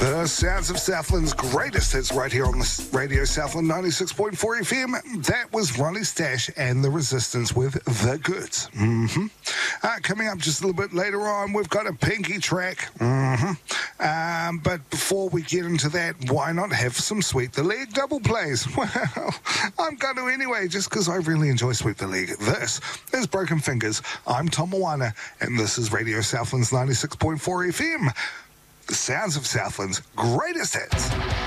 The sounds of Southland's greatest hits right here on the Radio Southland 96.4 FM. That was Ronnie Stash and The Resistance with The Goods. Coming up just a little bit later on, we've got a Pinky track. But before we get into that, why not have some Sweep the Leg double plays? Well, I'm going to anyway, just because I really enjoy Sweep the Leg. This is Broken Fingers. I'm Tom Moana, and this is Radio Southland's 96.4 FM. The sounds of Southland's greatest hits.